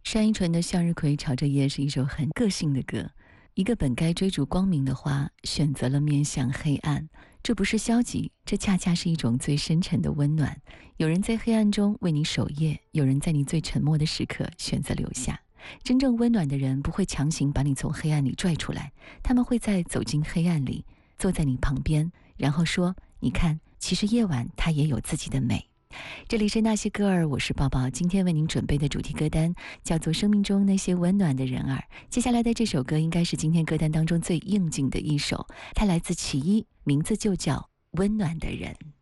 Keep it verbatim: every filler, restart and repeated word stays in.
单依纯的《向日葵朝着夜》是一首很个性的歌。一个本该追逐光明的花，选择了面向黑暗。这不是消极，这恰恰是一种最深沉的温暖。有人在黑暗中为你守夜，有人在你最沉默的时刻选择留下。真正温暖的人不会强行把你从黑暗里拽出来，他们会在走进黑暗里，坐在你旁边，然后说：你看，其实夜晚它也有自己的美。这里是那些歌儿，我是抱抱。今天为您准备的主题歌单叫做《生命中那些温暖的人儿》。接下来的这首歌应该是今天歌单当中最应景的一首，它来自其一，名字就叫《温暖的人》。